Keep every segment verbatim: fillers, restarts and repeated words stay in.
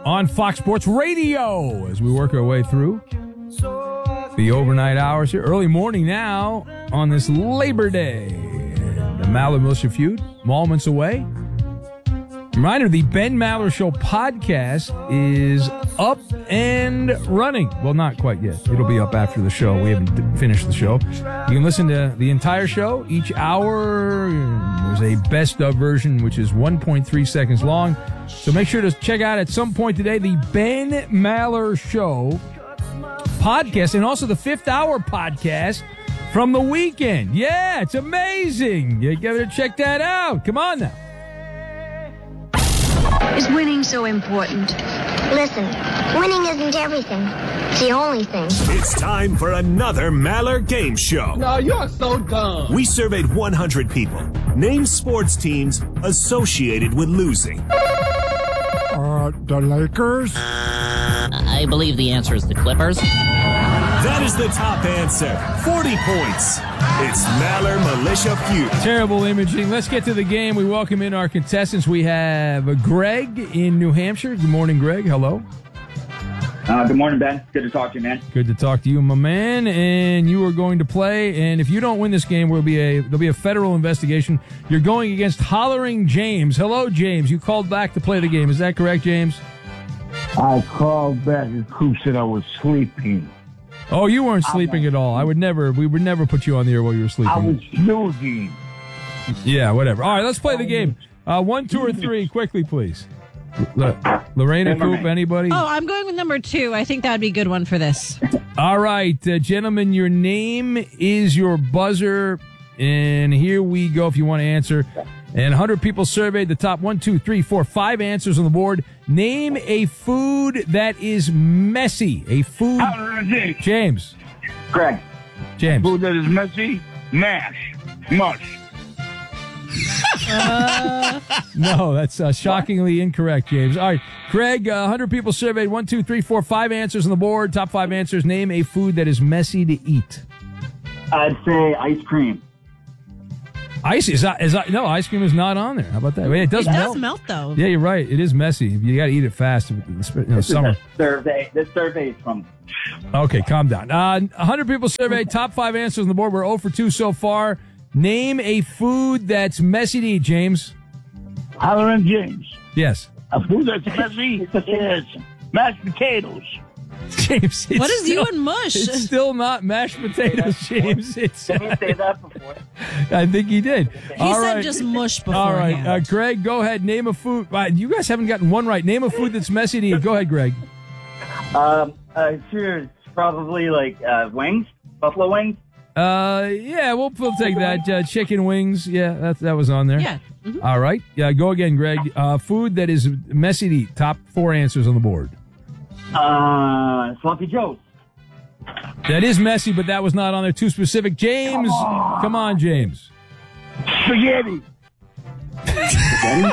on Fox Sports Radio as we work our way through the overnight hours here. Early morning now on this Labor Day. The Maller Militia feud, moments away. Reminder, the Ben Maller Show podcast is up and running. Well, not quite yet. It'll be up after the show. We haven't finished the show. You can listen to the entire show each hour. There's a best of version, which is one point three seconds long. So make sure to check out at some point today the Ben Maller Show podcast and also the fifth hour podcast from the weekend. Yeah, it's amazing. You gotta check that out. Come on now. Is winning so important? Listen, winning isn't everything. It's the only thing. It's time for another Maller Game Show. No, you're so dumb. We surveyed one hundred people. Name sports teams associated with losing. Uh, the Lakers? I believe the answer is the Clippers. That is the top answer. forty points. It's Maller Militia Feud. Terrible imaging. Let's get to the game. We welcome in our contestants. We have Greg in New Hampshire. Good morning, Greg. Hello. Uh, good morning, Ben. Good to talk to you, man. Good to talk to you, my man. And you are going to play. And if you don't win this game, will be a there'll be a federal investigation. You're going against Hollering James. Hello, James. You called back to play the game. Is that correct, James? I called back and Coop said I was sleeping. Oh, you weren't sleeping at all. I would never, we would never put you on the air while you were sleeping. I was snoozing. Yeah, whatever. All right, let's play the game. Uh, one, two, or three, quickly, please. L- Lorena, Coop, anybody? Oh, I'm going with number two. I think that would be a good one for this. All right, uh, gentlemen, your name is your buzzer, and here we go if you want to answer. And one hundred people surveyed, the top one, two, three, four, five answers on the board. Name a food that is messy. A food. James. Greg. James. Food that is messy? Mash. Mush. Uh, no, that's uh, shockingly incorrect, James. All right, Craig, uh, one hundred people surveyed, one, two, three, four, five answers on the board. Top five answers. Name a food that is messy to eat. I'd say ice cream. Ice is, is no ice cream is not on there. How about that? Wait, it does it melt. does melt though. Yeah, you're right. It is messy. You got to eat it fast. You know, summer. This survey. This survey is from. Okay, calm down. Uh, one hundred people surveyed. Top five answers on the board. We're zero for two so far. Name a food that's messy to eat, James. Hollering James. Yes. A food that's messy is mashed potatoes. James, what is still, you and mush? It's still not mashed potatoes, James. It's, did he say that before? I think he did. He All said right. just mush before. All right, uh, Greg, go ahead. Name a food. Uh, you guys haven't gotten one right. Name a food that's messy to eat. Go ahead, Greg. Um, uh, sure, it's probably like uh, wings, buffalo wings. Uh, yeah, we'll, we'll take that. Uh, chicken wings. Yeah, that that was on there. Yeah. Mm-hmm. All right. Yeah, go again, Greg. Uh, food that is messy to eat. Top four answers on the board. Uh, Sloppy Joe's. That is messy, but that was not on there. Too specific. James, oh. Come on, James. Spaghetti. He's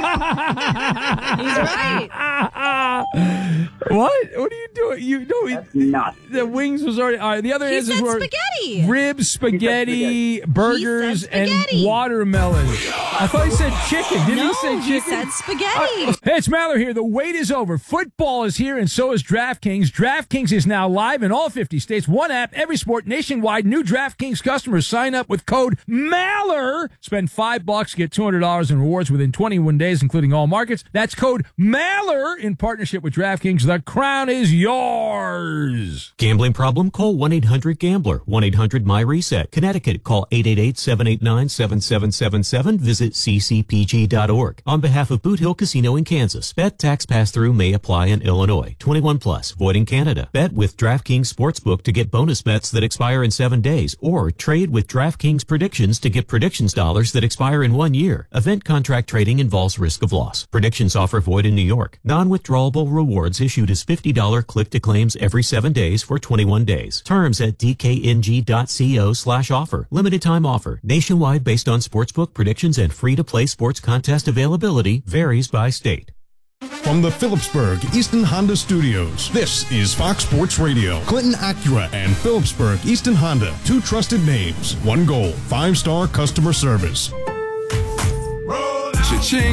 right. What? What are you doing? You know, That's not. The wings was already. All right, the other he answers said were spaghetti, ribs, spaghetti, spaghetti. burgers, spaghetti. and watermelon. I thought he said chicken. Didn't no, he say chicken? he said spaghetti. Uh, hey, it's Maller here. The wait is over. Football is here, and so is DraftKings. DraftKings is now live in all fifty states. One app, every sport, nationwide. New DraftKings customers sign up with code Maller. Spend five bucks, get two hundred dollars in rewards within twenty-one days, including all markets. That's code Maller in partnership with DraftKings. The crown is yours. Gambling problem? Call one eight hundred gambler. one eight hundred my reset. Connecticut, call eight eight eight, seven eight nine, seven seven seven seven. Visit c c p g dot org. On behalf of Boot Hill Casino in Kansas, bet tax pass-through may apply in Illinois. twenty-one plus, void in Canada. Bet with DraftKings Sportsbook to get bonus bets that expire in seven days, or trade with DraftKings Predictions to get predictions dollars that expire in one year. Event contract trading involves risk of loss. Predictions offer void in New York. Non-withdrawable rewards issued as fifty dollars click-to-claims every seven days for twenty-one days. Terms at d k n g dot co slash offer. Limited time offer. Nationwide based on sportsbook predictions and free-to-play sports contest availability. Varies by state. From the Phillipsburg Easton Honda Studios, this is Fox Sports Radio. Clinton Acura and Phillipsburg Easton Honda, two trusted names, one goal, five-star customer service. Cha-ching.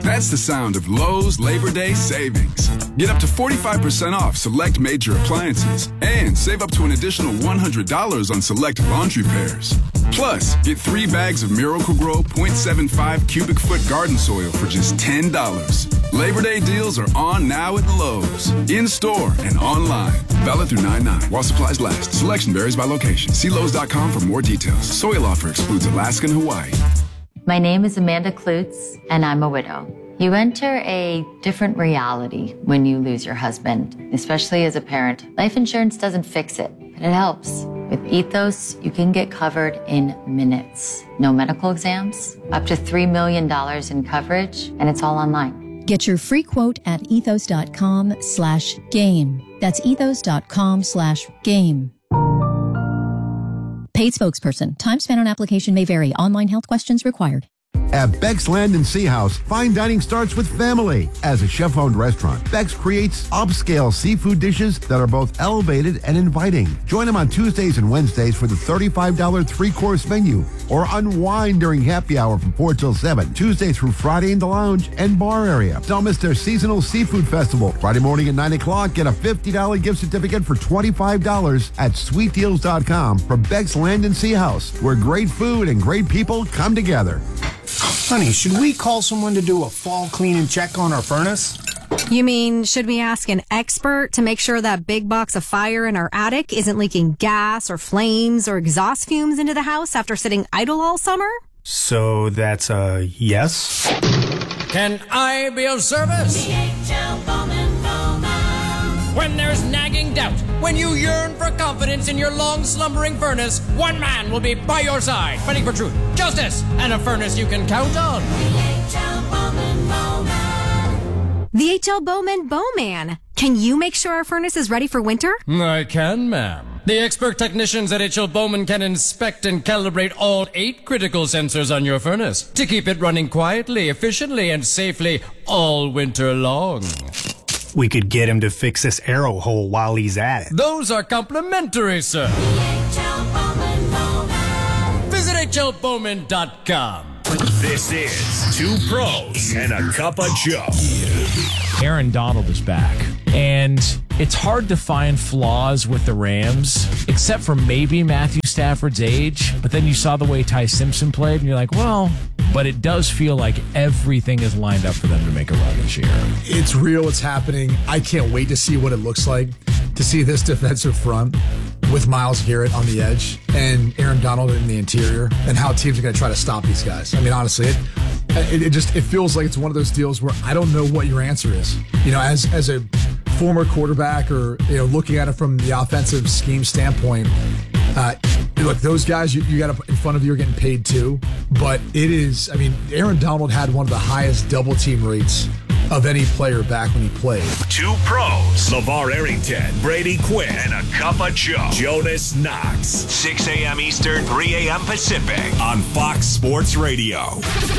That's the sound of Lowe's Labor Day savings. Get up to forty-five percent off select major appliances and save up to an additional one hundred dollars on select laundry pairs. Plus, get three bags of Miracle-Gro point seven five cubic foot garden soil for just ten dollars. Labor Day deals are on now at Lowe's. In-store and online. Valid through nine nine while supplies last. Selection varies by location. See Lowe's dot com for more details. Soil offer excludes Alaska and Hawaii. My name is Amanda Klutz, and I'm a widow. You enter a different reality when you lose your husband, especially as a parent. Life insurance doesn't fix it, but it helps. With Ethos, you can get covered in minutes. No medical exams, up to three million dollars in coverage, and it's all online. Get your free quote at ethos.com slash game. That's ethos.com slash game. Paid spokesperson. Time spent on application may vary. Online health questions required. At Beck's Land and Sea House, fine dining starts with family. As a chef-owned restaurant, Beck's creates upscale seafood dishes that are both elevated and inviting. Join them on Tuesdays and Wednesdays for the thirty-five dollars three-course menu, or unwind during happy hour from four till seven, Tuesday through Friday in the lounge and bar area. Don't miss their seasonal seafood festival. Friday morning at nine o'clock, get a fifty dollars gift certificate for twenty-five dollars at sweet deals dot com for Beck's Land and Sea House, where great food and great people come together. Honey, should we call someone to do a fall clean and check on our furnace? You mean, should we ask an expert to make sure that big box of fire in our attic isn't leaking gas or flames or exhaust fumes into the house after sitting idle all summer? So that's a yes? Can I be of service? D H L Bowman Bowman. When there's nagging doubt, when you yearn for confidence in your long slumbering furnace, one man will be by your side, fighting for truth, justice, and a furnace you can count on. D H L Bowman Bowman. The H L Bowman Bowman. Can you make sure our furnace is ready for winter? I can, ma'am. The expert technicians at H L Bowman can inspect and calibrate all eight critical sensors on your furnace to keep it running quietly, efficiently, and safely all winter long. We could get him to fix this arrow hole while he's at it. Those are complimentary, sir. H L Bowman Bowman. Visit H L Bowman dot com. This is Two Pros and a Cup of Joe. Aaron Donald is back, and it's hard to find flaws with the Rams, except for maybe Matthew Stafford's age. But then you saw the way Ty Simpson played, and you're like, well, but it does feel like everything is lined up for them to make a run this year. It's real. It's happening. I can't wait to see what it looks like, to see this defensive front with Myles Garrett on the edge and Aaron Donald in the interior, and how teams are going to try to stop these guys. I mean, honestly, it, it, it just it feels like it's one of those deals where I don't know what your answer is. You know, as as a former quarterback, or you know, looking at it from the offensive scheme standpoint, uh, look, those guys you, you got in front of you are getting paid too. But it is, I mean, Aaron Donald had one of the highest double team rates of any player back when he played. Two Pros. LeVar Arrington, Brady Quinn, and a Cup of Joe. Jonas Knox. six a.m. Eastern, three a.m. Pacific. On Fox Sports Radio.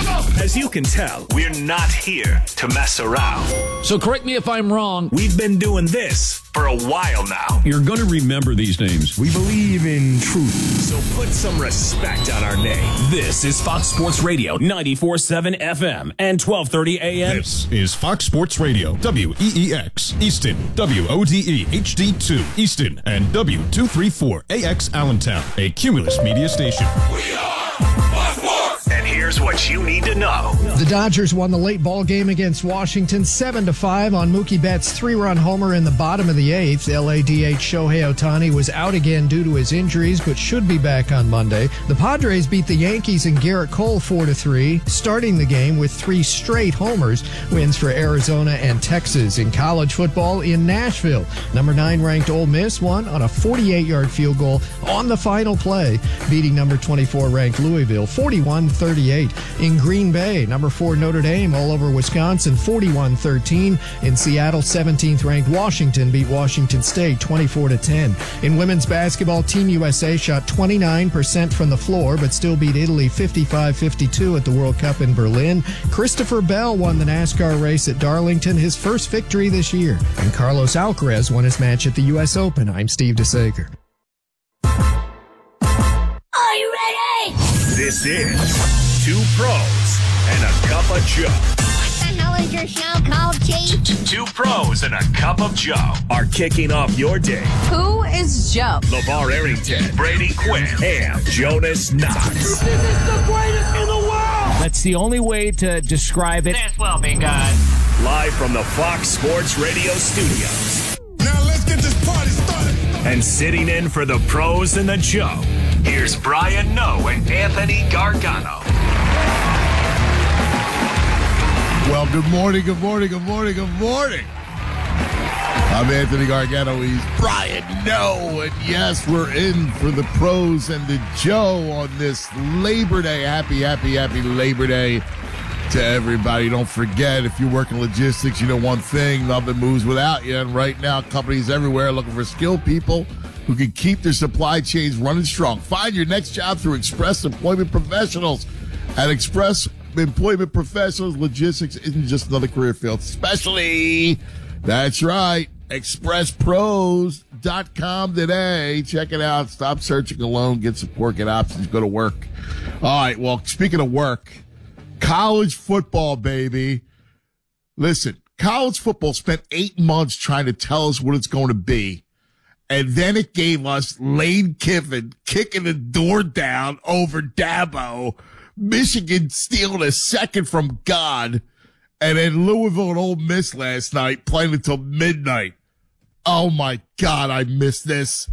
As you can tell, we're not here to mess around. So correct me if I'm wrong. We've been doing this for a while now. You're going to remember these names. We believe in truth. So put some respect on our name. This is Fox Sports Radio, ninety-four point seven F M and twelve thirty A M. This is Fox Sports Radio, W E E X, Easton, W O D E H D two, Easton, and W two thirty-four A X Allentown, a Cumulus media station. We are Fox Sports! And here's what you need to know. The Dodgers won the late ball game against Washington seven to five on Mookie Betts' three-run homer in the bottom of the eighth. L A D H Shohei Ohtani was out again due to his injuries, but should be back on Monday. The Padres beat the Yankees and Garrett Cole four to three, starting the game with three straight homers. Wins for Arizona and Texas. In college football in Nashville, number nine ranked Ole Miss won on a forty-eight-yard field goal on the final play, beating number twenty-four ranked Louisville forty-one thirty-eight. In Green Bay, number four Notre Dame all over Wisconsin forty-one thirteen. In Seattle, seventeenth ranked Washington beat Washington State twenty-four to ten. In women's basketball, Team U S A shot twenty-nine percent from the floor, but still beat Italy fifty-five fifty-two at the World Cup in Berlin. Christopher Bell won the NASCAR race at Darlington, his first victory this year. And Carlos Alcaraz won his match at the U S Open. I'm Steve DeSager. Are you ready? This is Two Pros and a Cup of Joe. is your show called, Chief? Two pros and a cup of Joe are kicking off your day. Who is Joe? LeVar Arrington, Brady Quinn, and Jonas Knox. This is the greatest in the world! That's the only way to describe it. This will be good. Live from the Fox Sports Radio studios. Now let's get this party started. And sitting in for the pros and the Joe, here's Brian Noe and Anthony Gargano. Well, good morning, good morning, good morning, good morning. I'm Anthony Gargano. He's Brian Noe. And yes, we're in for the pros and the Joe on this Labor Day. Happy, happy, happy Labor Day to everybody. Don't forget, if you work in logistics, you know one thing, nothing moves without you. And right now, companies everywhere are looking for skilled people who can keep their supply chains running strong. Find your next job through Express Employment Professionals. At Express Employment Professionals, logistics isn't just another career field, especially, that's right, express pros dot com today. Check it out. Stop searching alone. Get support. Get options. Go to work. All right, well, speaking of work, college football, baby. Listen, college football spent eight months trying to tell us what it's going to be. And then it gave us Lane Kiffin kicking the door down over Dabo, Michigan stealing a second from God, and then Louisville and Ole Miss last night playing until midnight. Oh, my God, I missed this.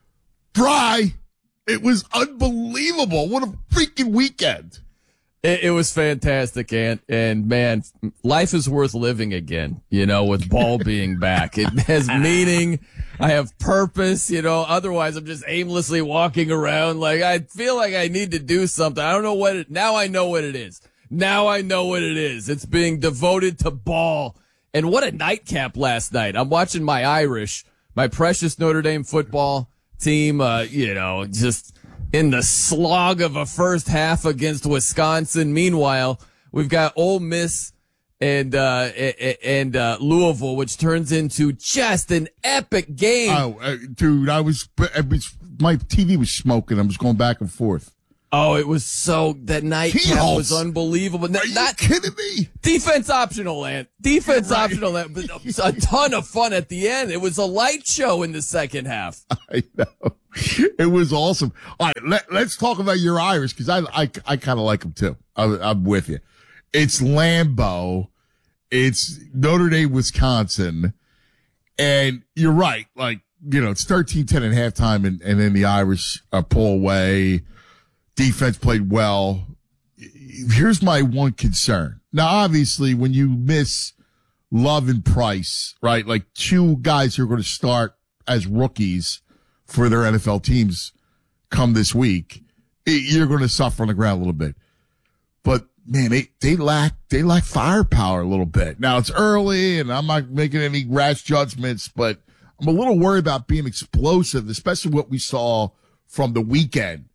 Bry, it was unbelievable. What a freaking weekend. It, it was fantastic, Ant. And, man, life is worth living again, you know, with ball being back. It has meaning. I have purpose, you know, otherwise I'm just aimlessly walking around. Like, I feel like I need to do something. I don't know what it, now I know what it is. Now I know what it is. It's being devoted to ball. And what a nightcap last night. I'm watching my Irish, my precious Notre Dame football team, uh, you know, just in the slog of a first half against Wisconsin. Meanwhile, we've got Ole Miss and uh and uh Louisville, which turns into just an epic game. Oh, uh, dude, I was, I was my T V was smoking. I was going back and forth. Oh, it was so, that nightcap was unbelievable. Are you Not kidding me? Defense optional, Ant. Defense right. optional. Ant. But a ton of fun at the end. It was a light show in the second half. I know. It was awesome. All right, let, let's talk about your Irish, because I, I, I kind of like them too. I, I'm with you. It's Lambeau. It's Notre Dame, Wisconsin. And you're right. Like, you know, it's thirteen ten at halftime, and, and then the Irish uh, pull away. Defense played well. Here's my one concern. Now, obviously, when you miss Love and Price, right, like two guys who are going to start as rookies for their N F L teams come this week, you're going to suffer on the ground a little bit. But, man, they, they lack they lack firepower a little bit. Now, it's early, and I'm not making any rash judgments, but I'm a little worried about being explosive, especially what we saw from the weekend.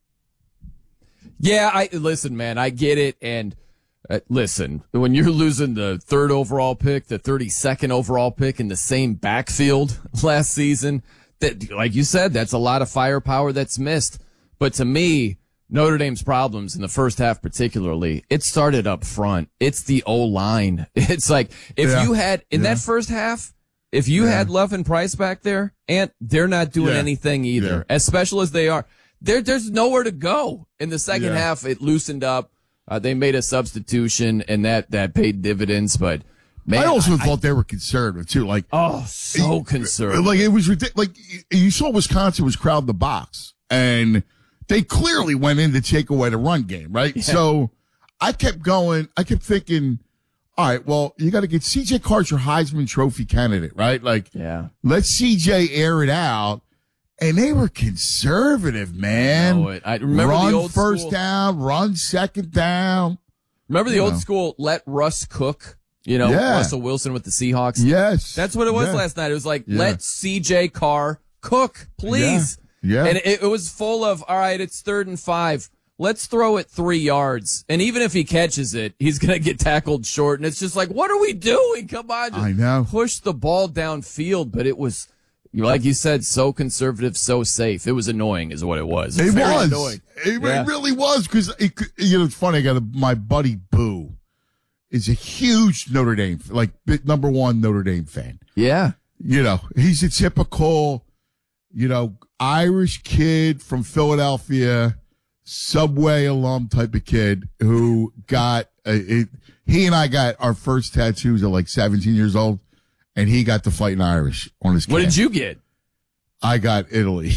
Yeah, I listen, man, I get it. And uh, listen, when you're losing the third overall pick, the thirty-second overall pick in the same backfield last season, that, like you said, that's a lot of firepower that's missed. But to me, Notre Dame's problems in the first half particularly, it started up front. It's the O-line. It's like, if yeah. you had, in yeah. that first half, if you yeah. had Love and Price back there, and they're not doing yeah. anything either, yeah. as special as they are. There, there's nowhere to go. In the second yeah. half, it loosened up. Uh, they made a substitution, and that, that paid dividends. But, man, I also I, thought they were conservative, too. Like, oh, so it, conservative. Like, it was ridiculous. Like, you saw Wisconsin was crowding the box, and they clearly went in to take away the run game, right? Yeah. So I kept going. I kept thinking, all right, well, you got to get C J Carr's your Heisman Trophy candidate, right? Like, yeah. let C J air it out. And they were conservative, man. I, I remember run the old first school, down, run second down. Remember the you old know. school, let Russ cook? You know, yeah. Russell Wilson with the Seahawks. Yes. That's what it was yeah. last night. It was like, yeah. let C J Carr cook, please. Yeah. yeah. And it, it was full of, all right, it's third and five. Let's throw it three yards. And even if he catches it, he's going to get tackled short. And it's just like, what are we doing? Come on. Just I know. Push the ball downfield. But it was, like you said, so conservative, so safe. It was annoying is what it was. It, it was. Annoying. It, yeah. it really was, because, it, you know, it's funny. I got a, my buddy Boo is a huge Notre Dame, like number one Notre Dame fan. Yeah. You know, he's a typical, you know, Irish kid from Philadelphia, Subway alum type of kid who got, a, it, he and I got our first tattoos at like seventeen years old, and he got the Fighting Irish on his What calf. did you get? I got Italy.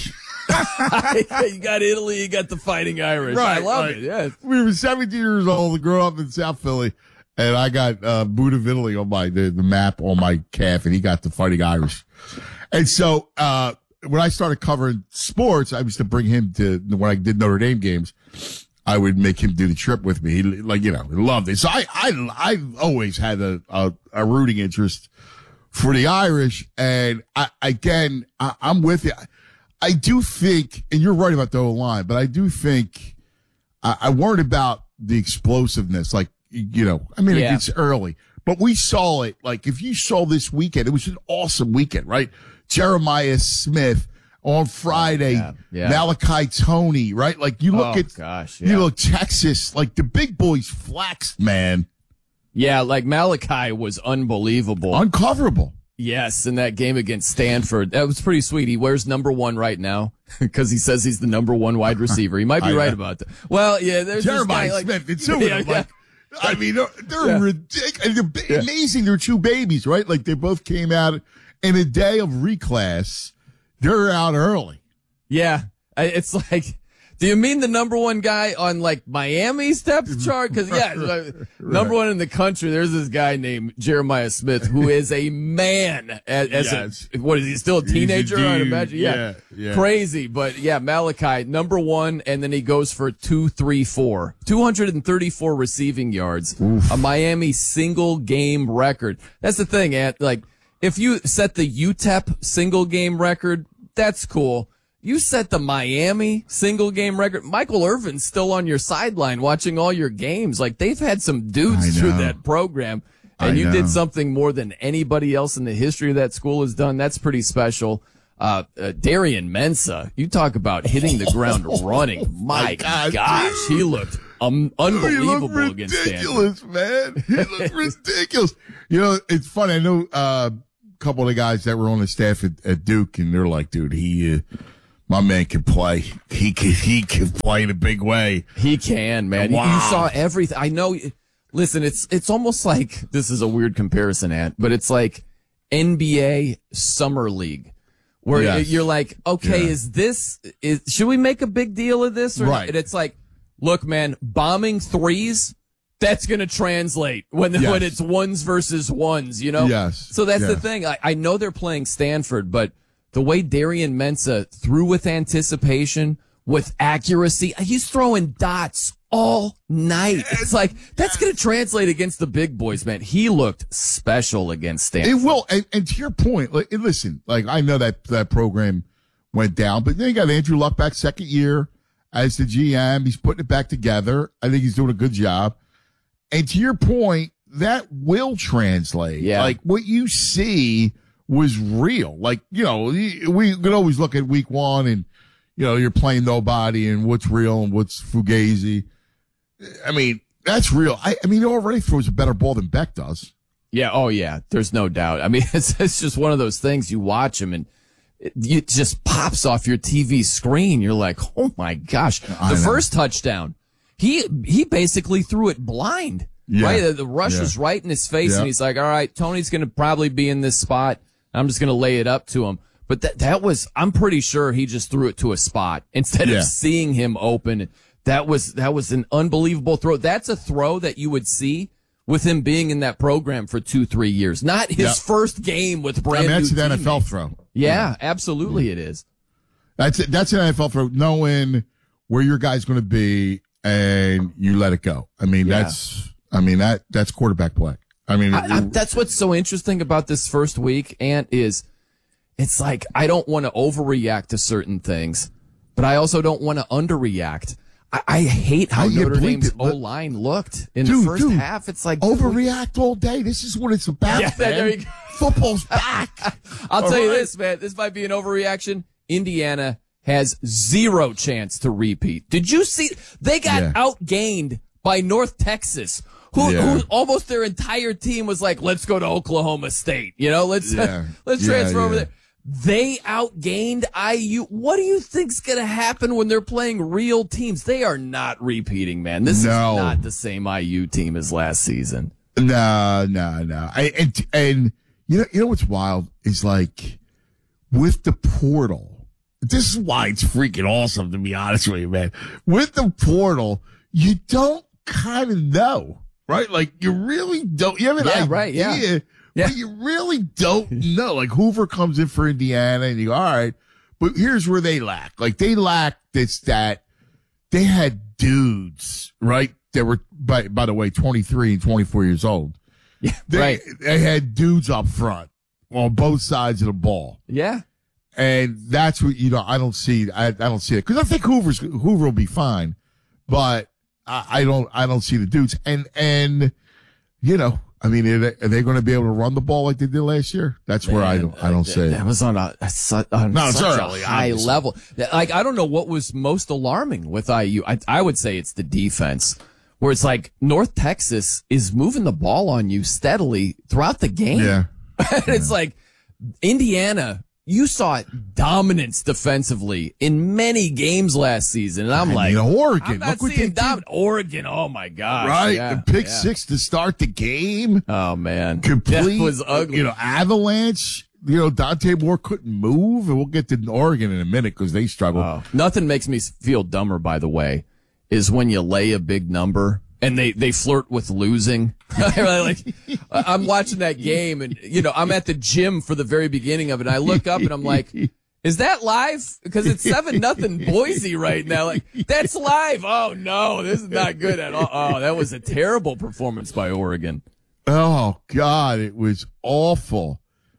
You got Italy, you got the Fighting Irish. I love right. it, yeah. We were seventeen years old, grew up in South Philly, and I got uh, Boot of Italy on my the, the map on my calf, and he got the Fighting Irish. And so uh when I started covering sports, I used to bring him to, when I did Notre Dame games, I would make him do the trip with me. He, like, you know, he loved it. So I, I, I always had a, a, a rooting interest for the Irish. And I, again, I, I'm with you. I do think, and you're right about the O-line, but I do think I, I worried about the explosiveness. Like, you know, I mean, Yeah. it's early, but we saw it. Like, if you saw this weekend, it was an awesome weekend, right? Jeremiah Smith on Friday, Oh, yeah. Yeah. Malachi Tony, right? Like, you look Oh, at, gosh, you yeah. look, Texas, like the big boys flexed, man. Yeah, like Malachi was unbelievable. Uncoverable. Yes, in that game against Stanford. That was pretty sweet. He wears number one right now because he says he's the number one wide receiver. He might be I right know. about that. Well, yeah, there's this Jeremiah guy, like, Smith, it's so yeah, like, yeah. I mean, they're, they're Yeah. ridiculous. They're ba- Yeah. amazing. They're two babies, right? Like, they both came out in a day of reclass. They're out early. Yeah, I- it's like, do you mean the number one guy on like Miami's depth chart? Because yeah, like, number one in the country. There's this guy named Jeremiah Smith who is a man. As, as Yes. a, what is he still a He's a teenager? I'd dude. imagine. Yeah. Yeah, yeah. Crazy, but yeah, Malachi number one, and then he goes for two, three, four, two hundred and thirty-four receiving yards, a Miami single game record. That's the thing, Ant. Like, if you set the U T E P single game record, that's cool. You set the Miami single game record. Michael Irvin's still on your sideline watching all your games. Like, they've had some dudes I through know. that program, and I you know. did something more than anybody else in the history of that school has done. That's pretty special. Uh, uh Darian Mensah, you talk about hitting the ground running. My God, gosh, he looked um, unbelievable He looked against Stanford. ridiculous, man. He looked ridiculous. You know, it's funny. I know uh, a couple of the guys that were on the staff at, at Duke, and they're like, dude, he, uh, my man can play. He can, he can play in a big way. He can, man. You- Wow. You saw everything. I know. Listen, it's it's almost like, this is a weird comparison, Ant, but it's like N B A Summer League, where Yes. you're like, okay, Yeah. is this? Is should we make a big deal of this? Or Right. And it's like, look, man, bombing threes. That's going to translate when Yes. when it's ones versus ones, you know? Yes. So that's the Yes. thing. I, I know they're playing Stanford, but the way Darian Mensah threw with anticipation, with accuracy, he's throwing dots all night. It's like, that's going to translate against the big boys, man. He looked special against Stanford. It will. And, and to your point, like, and listen, like, I know that that program went down, but then you got Andrew Luck back second year as the G M. He's putting it back together. I think he's doing a good job. And to your point, that will translate. Yeah. Like, what you see was real. Like, you know, we could always look at week one and, you know, you're playing nobody and what's real and what's fugazi. I mean, that's real. I, I mean, he already throws a better ball than Beck does. Yeah. Oh, yeah. There's no doubt. I mean, it's, it's just one of those things. You watch him and it, it just pops off your T V screen. You're like, oh my gosh. I The know. first touchdown, he he basically threw it blind. Yeah. Right? The, the rush Yeah. was right in his face, Yeah. and he's like, all right, Tony's going to probably be in this spot. I'm just going to lay it up to him. But that that was, I'm pretty sure he just threw it to a spot instead Yeah. of seeing him open. That was that was an unbelievable throw. That's a throw that you would see with him being in that program for two, three years. Not his Yeah. first game with I brand mean, that's new an N F L teammates. throw. Yeah, absolutely it is. That's that's an N F L throw, knowing where your guy's going to be and you let it go. I mean, Yeah. that's, I mean, that, that's quarterback play. I mean, I, I, that's what's so interesting about this first week, Ant, is it's like I don't want to overreact to certain things, but I also don't want to underreact. I, I hate how I get Notre bleeped Dame's it, but- O-line looked in Dude, the first dude, half. It's like overreact all day. This is what it's about, Yeah, man. there you go. Football's back. I'll All tell you right. this, man. This might be an overreaction. Indiana has zero chance to repeat. Did you see? They got Yeah. outgained by North Texas, who, Yeah. who almost their entire team was like, let's go to Oklahoma State. You know, let's, Yeah. let's Yeah, transfer over yeah. there. They outgained I U. What do you think's going to happen when they're playing real teams? They are not repeating, man. This No. is not the same I U team as last season. No, no, no. I, and and you know, you know what's wild is like with the portal. This is why it's freaking awesome, to be honest with you, man. With the portal, you don't kind of know, right? Like you really don't. You have an Yeah, idea, right, yeah. but you really don't know. Like Hoover comes in for Indiana, and you go, all right. But here's where they lack. Like they lack this that they had dudes, right? That were, by, by the way, twenty-three and twenty-four years old. Yeah, They, right. they had dudes up front on both sides of the ball. Yeah. And that's what, you know, I don't see, I, I don't see it. Cause I think Hoover's, Hoover will be fine, but I, I don't, I don't see the dudes. And, and, you know, I mean, are they, are they going to be able to run the ball like they did last year? That's where I don't, I don't that, say that it. was on a, a su- on No, it's such early, a high obviously. level. Like, I don't know what was most alarming with I U. I, I would say it's the defense, where it's like North Texas is moving the ball on you steadily throughout the game. Yeah. And it's like Indiana, you saw it dominance defensively in many games last season. And I'm I like, mean, Oregon, I'm not look what seeing they dominance. Oregon, oh my gosh. Right. Yeah, the pick yeah. six to start the game. Oh man. Complete. That was ugly. You know, avalanche. You know, Dante Moore couldn't move, and we'll get to Oregon in a minute because they struggle. Oh, nothing makes me feel dumber, by the way, is when you lay a big number and they, they flirt with losing. Like, I'm watching that game and, you know, I'm at the gym for the very beginning of it. And I look up and I'm like, is that live? Because it's seven nothing Boise right now. Like, that's live. Oh no, this is not good at all. Oh, that was a terrible performance by Oregon. Oh God, it was awful,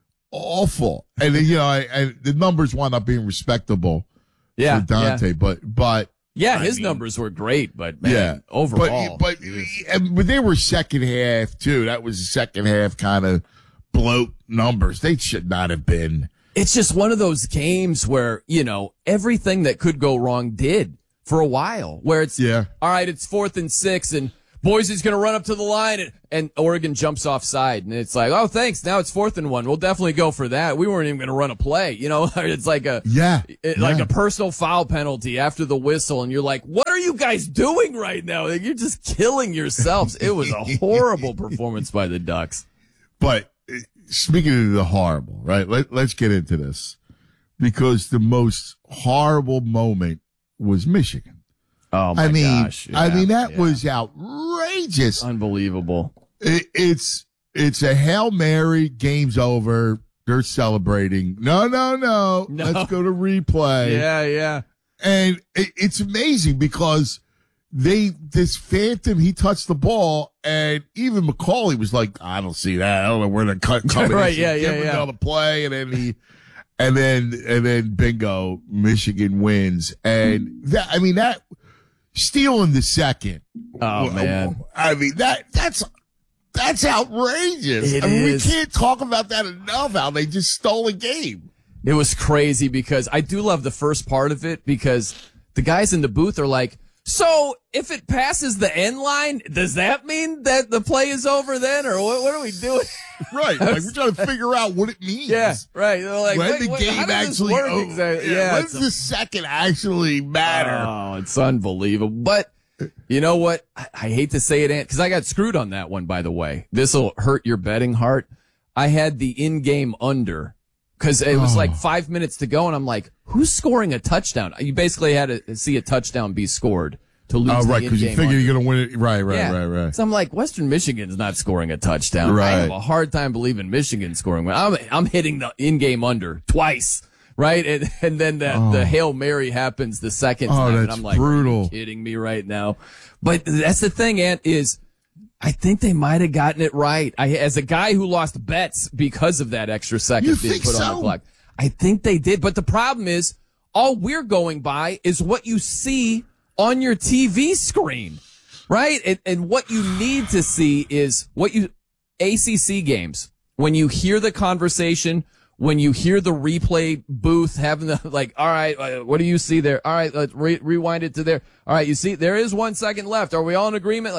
awful. And then, you know, I, I, the numbers wound up being respectable Yeah, for Dante, yeah. but but Yeah, I his mean, numbers were great, but man, yeah, overall. But, but and- but they were second half too. That was second half kind of bloat numbers. They should not have been. It's just one of those games where, you know, everything that could go wrong did for a while, where it's, yeah. all right, it's fourth and six and Boise's going to run up to the line and, and Oregon jumps offside. And it's like, oh, thanks. Now it's fourth and one. We'll definitely go for that. We weren't even going to run a play. You know, it's like a, Yeah, it, like yeah. a personal foul penalty after the whistle. And you're like, what are you guys doing right now? Like, you're just killing yourselves. It was a horrible performance by the Ducks. But uh, speaking of the horrible, right? Let, let's get into this because the most horrible moment was Michigan. Oh my I mean, gosh. I Yeah, mean, that yeah. was outrageous. Unbelievable. It, it's, it's a Hail Mary, game's over. They're celebrating. No, no, no. No. Let's go to replay. Yeah, yeah. And it, it's amazing because they, this Phantom, he touched the ball and even McCauley was like, I don't see that. I don't know where they're cut, coming. Right, in. yeah, Give yeah, him yeah. another play. And then he, and then, and then bingo, Michigan wins. And that, I mean, that, stealing the second. Oh, man. I mean, that, that's, that's outrageous. It I mean, is. we can't talk about that enough, how they just stole a game. It was crazy because I do love the first part of it because the guys in the booth are like, so if it passes the end line, does that mean that the play is over then? Or what, what are we doing? Right. Like, we're trying to figure out what it means. Yeah, right. They're like, when wait, the wait, game how does this actually work oh, exactly? yeah, Yeah, when's it's a- the second actually matter? Oh, it's unbelievable. But you know what? I, I hate to say it, Ant, because I got screwed on that one, by the way. This will hurt your betting heart. I had the in-game under because it was Oh. like five minutes to go, and I'm like, who's scoring a touchdown? You basically had to see a touchdown be scored to lose Oh, the right, because you in-game figure under. you're going to win it. Right, right, Yeah. right, right. So I'm like, Western Michigan's not scoring a touchdown. I Right. have a hard time believing Michigan scoring one. I'm, I'm hitting the in-game under twice, right? And, and then the, Oh. the Hail Mary happens the second Oh, time. And that's I'm like, brutal. are you kidding me right now? But that's the thing, Ant, is I think they might have gotten it right. I, as a guy who lost bets because of that extra second You being think put on so? the clock, I think they did. But the problem is, all we're going by is what you see on your T V screen, right? And, and what you need to see is what you, A C C games, when you hear the conversation, when you hear the replay booth having the, like, all right, uh, what do you see there? All right, let's re- rewind it to there. All right, you see, there is one second left. Are we all in agreement? Like,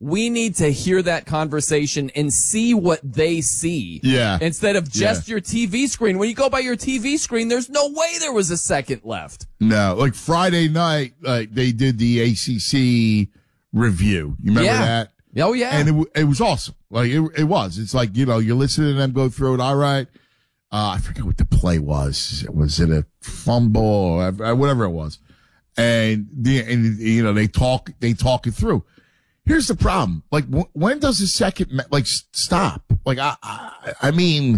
we need to hear that conversation and see what they see. Yeah. Instead of just Yeah. your T V screen. When you go by your T V screen, there's no way there was a second left. No, like Friday night, like they did the A C C review. You remember Yeah. that? Oh, yeah. And it, w- it was awesome. Like it, it was. It's like, you know, you're listening to them go through it. All right. Uh, I forget what the play was. Was it a fumble or whatever it was? And the, and you know, they talk, they talk it through. Here's the problem. Like, w- when does the second, like, stop? Like, I, I, I mean,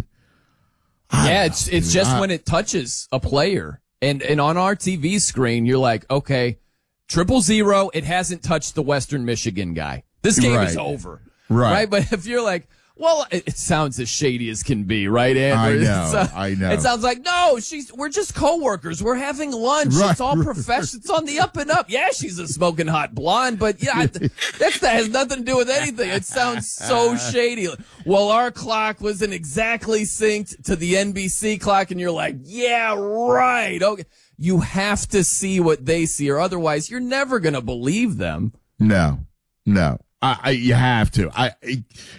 I yeah, don't it's know, it's dude. just I- when it touches a player. And and on our T V screen, you're like, okay, triple zero, it hasn't touched the Western Michigan guy. This game is Right. over. Right. But if you're like, well, it, it sounds as shady as can be, right, Andrew? I know, It's, uh, I know. It sounds like, no, she's we're just coworkers. We're having lunch. Right, It's all right, professional. It's on the up and up. Yeah, she's a smoking hot blonde, but yeah, I- that's, that has nothing to do with anything. It sounds so shady. Well, our clock wasn't exactly synced to the N B C clock, and you're like, yeah, right. Okay. You have to see what they see, or otherwise you're never going to believe them. No, no. I, I you have to. I, I,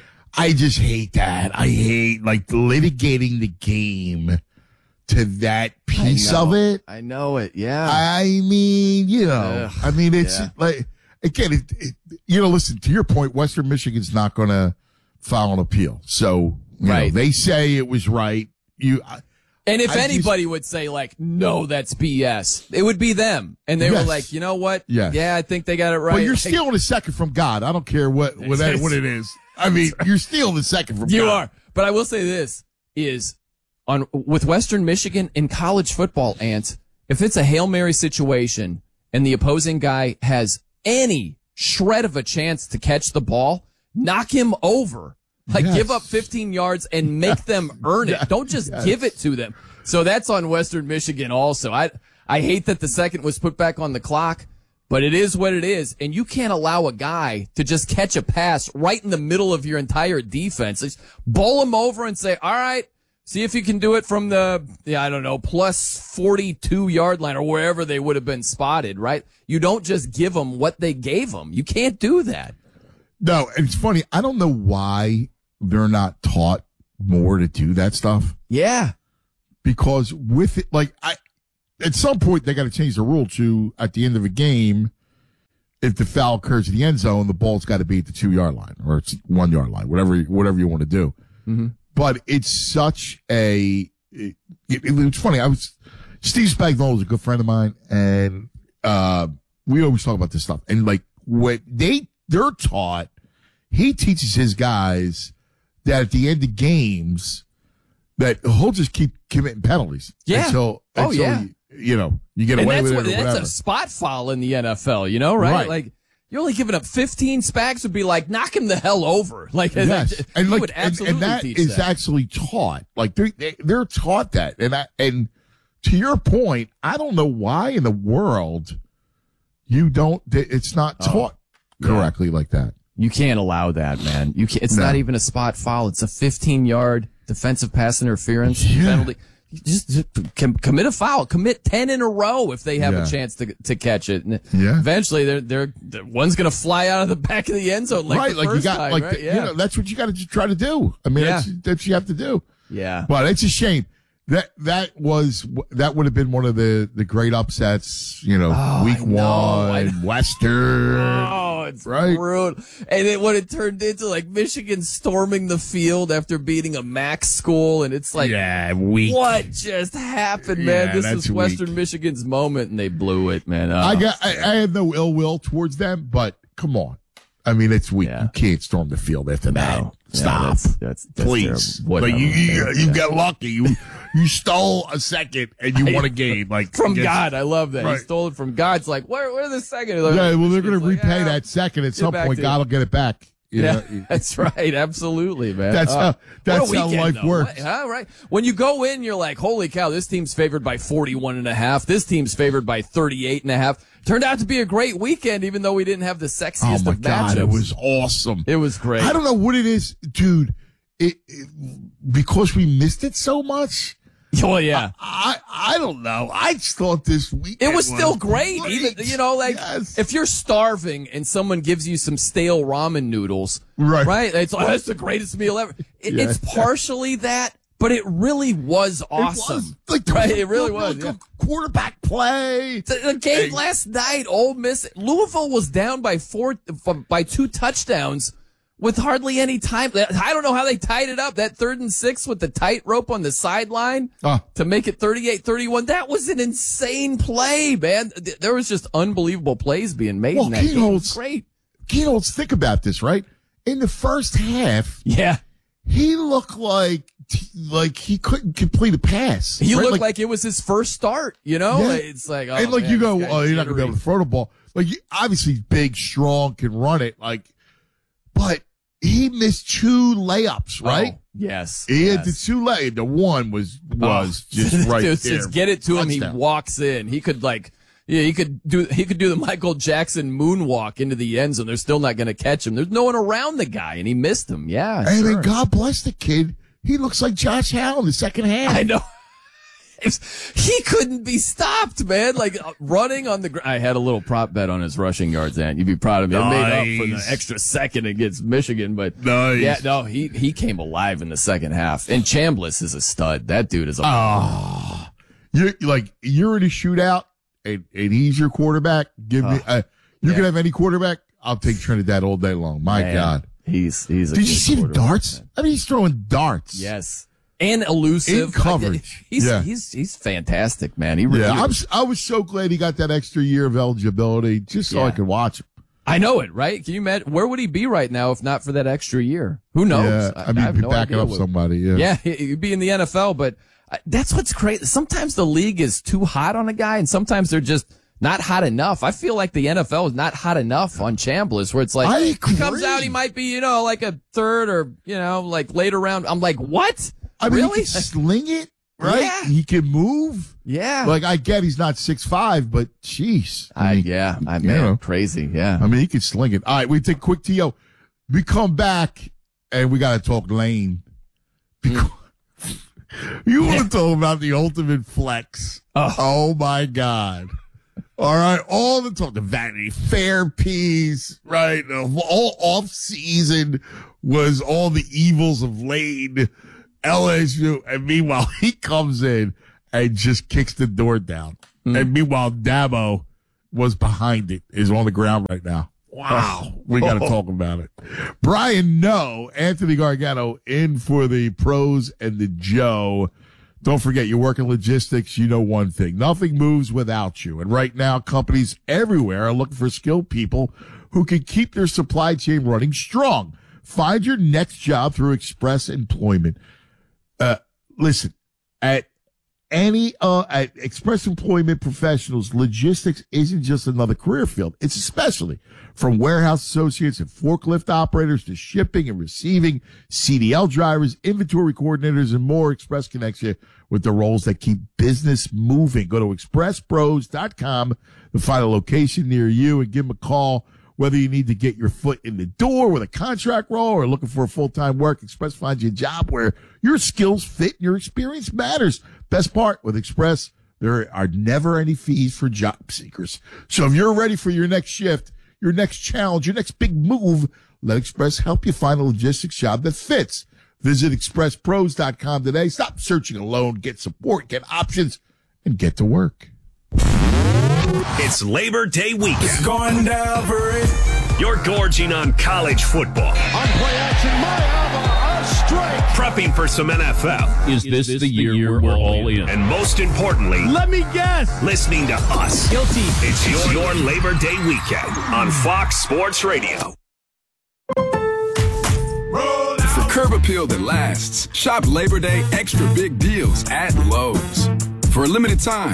I just hate that. I hate like litigating the game to that piece I know. of it. I know it. Yeah. I mean, you know, Ugh, I mean, it's yeah. like again, it, it, you know, listen to your point. Western Michigan's not going to file an appeal, so you Right. know, they say it was right. You. I, And if I just- anybody would say like, no, that's B S, it would be them. And they Yes. were like, you know what? Yes. Yeah, I think they got it right. But you're Like, stealing a second from God. I don't care what what, that, what it is. I mean, you're stealing a second from You God. are. But I will say this is on with Western Michigan in college football, Ant, if it's a Hail Mary situation and the opposing guy has any shred of a chance to catch the ball, knock him over. Like Yes. give up fifteen yards and make them earn it. Don't just Yes. give it to them. So that's on Western Michigan also. I I hate that the second was put back on the clock, but it is what it is. And you can't allow a guy to just catch a pass right in the middle of your entire defense. Just bowl him over and say, all right, see if you can do it from the, yeah, I don't know, plus forty-two yard line or wherever they would have been spotted, right? You don't just give them what they gave them. You can't do that. No, and it's funny. I don't know why they're not taught more to do that stuff. Yeah. Because with it, like I, at some point they got to change the rule to at the end of a game, if the foul occurs in the end zone, the ball's got to be at the two yard line or it's one yard line, whatever whatever you want to do. Mm-hmm. But it's such a. It, it, it's funny. I was Steve Spagnuolo is a good friend of mine, and uh, we always talk about this stuff. And like when they they're taught, he teaches his guys that at the end of games, that he'll just keep committing penalties. Yeah. Until, Oh, until yeah. You, you know, you get And away that's with what, it or that's whatever. a spot foul in the N F L, you know, right? Right. Like you're only giving up fifteen. Spags would be like, knock him the hell over. Like, Yes. that, and he like, would and, absolutely and that teach is that. actually taught. Like they're, they, they're taught that. And I, and to your point, I don't know why in the world you don't, it's not taught yeah. correctly like that. You can't allow that, man. You can't, it's No. not even a spot foul. It's a fifteen yard defensive pass interference Yeah. penalty. You Just, just com- commit a foul. Commit ten in a row if they have Yeah. a chance to to catch it. And Yeah. eventually, they're they're, they're one's gonna fly out of the back of the end zone like right. the Like you first got, time, like, right? the- yeah. you know, that's what you got to try to do. I mean, Yeah. that's, that's what you have to do. yeah. But it's a shame. That that was that would have been one of the, the great upsets, you know, Oh, week I know. I one, Western. Oh, it's Right. brutal. And then what it turned into, like Michigan storming the field after beating a MAC school, and it's like, Yeah, weak. what just happened, man? Yeah, this that's was Western weak. Michigan's moment, and they blew it, man. Oh, I got I, I have no ill will towards them, but come on. I mean, it's weak. Yeah. You can't storm the field after that. No. Yeah, Stop. that's, that's, that's Please. terrible. Like you, you, Whatever. you Yeah. got lucky. You you stole a second and you won a game. Like From against- God. I love that. Right. He stole it from God. It's like, where, where the second? Yeah, well, they're going to Michigan's like, repay ah, that second at get some back point. to God it. will get it back. You Yeah, know? that's right. Absolutely, man. That's Uh, how- what a that's how weekend, life though. works. What- all right. When you go in, you're like, holy cow, this team's favored by forty-one and a half. This team's favored by thirty-eight and a half. Turned out to be a great weekend, even though we didn't have the sexiest Oh my of God, matchups. it was awesome. It was great. I don't know what it is, dude. It, it because we missed it so much. Oh yeah, I, I I don't know. I just thought this week it was still great. great. Even you know, like yes. if you're starving and someone gives you some stale ramen noodles, right? Right? It's like, that's the greatest meal ever. It, yeah. It's partially that, but it really was awesome. It was, like, right? Was it really good, was. Good Yeah. Quarterback play. The, the game hey. last night, Ole Miss, Louisville was down by four by two touchdowns. With hardly any time. I don't know how they tied it up. That third and six with the tightrope on the sideline uh, to make it thirty-eight thirty-one. That was an insane play, man. There was just unbelievable plays being made well, in that game. It was great. Keynotes, think about this, right? In the first half, yeah, he looked like like he couldn't complete a pass. He right? looked like, like it was his first start, you know? Yeah. It's like, oh, and like man, you go, this oh, guy's you're not going to be able to throw the ball. Like, you, obviously, big, strong, can run it. Like, but he missed two layups, right? Oh, yes. He yes. had the two layups. The one was was oh. just right Dude, there. Just get it to him. Touchdown. He walks in. He could like, yeah, he could do he could do the Michael Jackson moonwalk into the end zone. They're still not going to catch him. There's no one around the guy, and he missed him. Yeah. And sure. then God bless the kid. He looks like Josh Allen in the second half. I know. He couldn't be stopped, man. Like uh, running on the ground. I had a little prop bet on his rushing yards, and you'd be proud of me. I made up for the extra second against Michigan, but nice. yeah, no, he he came alive in the second half. And Chambliss is a stud. That dude is a. Oh, you're like you're in a shootout, and, and he's your quarterback. Give me. Uh, you yeah. can have any quarterback. I'll take Trinidad all day long. My man, God, he's he's. A Did you see the darts? Man. I mean, he's throwing darts. Yes. And elusive in coverage. He's yeah. he's he's fantastic, man. He really yeah. I'm, was. I was so glad he got that extra year of eligibility just so yeah. I could watch him. I know it, right? Can you imagine where would he be right now if not for that extra year? Who knows? Yeah, I, I mean, I have he'd be no backing up what, somebody. Yeah, yeah, he'd be in the N F L. But that's what's crazy. Sometimes the league is too hot on a guy, and sometimes they're just not hot enough. I feel like the N F L is not hot enough on Chambliss, where it's like I he agree. comes out, he might be, you know, like a third or you know, like later round. I'm like, what? I mean, really? he can sling it, right? Yeah. He can move. Yeah. Like, I get he's not six five, but jeez. I, I mean, yeah, I you mean, know. crazy, yeah. I mean, he can sling it. All right, we take a quick T O. We come back, and we got to talk Lane. Because you want to talk about the ultimate flex. Oh. oh, my God. All right, all the talk, the Vanity Fair piece, right? All off season was all the evils of Lane, L S U, and meanwhile he comes in and just kicks the door down. Mm. And meanwhile Dabo was behind it, is on the ground right now. Wow, we got to talk about it. Brian, no, Anthony Gargano in for the pros and the Joe. Don't forget, you work in logistics, you know one thing. Nothing moves without you. And right now, companies everywhere are looking for skilled people who can keep their supply chain running strong. Find your next job through Express Employment. Uh, listen, at any, uh, at Express Employment Professionals, logistics isn't just another career field. It's a specialty. From warehouse associates and forklift operators to shipping and receiving, C D L drivers, inventory coordinators, and more. Express connects you with the roles that keep business moving. Go to express pros dot com to find a location near you and give them a call. Whether you need to get your foot in the door with a contract role or looking for a full-time work, Express finds you a job where your skills fit and your experience matters. Best part, with Express, there are never any fees for job seekers. So if you're ready for your next shift, your next challenge, your next big move, let Express help you find a logistics job that fits. Visit express pros dot com today. Stop searching alone. Get support, get options, and get to work. It's Labor Day weekend. It's going down for it. You're gorging on college football. On play action, Mayava, a strike. Prepping for some N F L. Is this, is this the, year the year we're all in? And most importantly, let me guess, listening to us. Guilty. It's your, your Labor Day weekend on Fox Sports Radio. For curb appeal that lasts, shop Labor Day extra big deals at Lowe's. For a limited time,